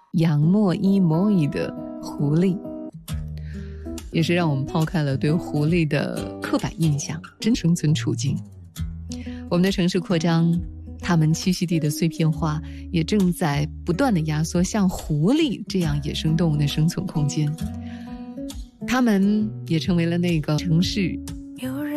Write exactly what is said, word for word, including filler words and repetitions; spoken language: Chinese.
养莫伊莫伊的狐狸，也是让我们抛开了对狐狸的刻板印象，真生存处境。我们的城市扩张，它们栖息地的碎片化，也正在不断地压缩像狐狸这样野生动物的生存空间。它们也成为了那个城市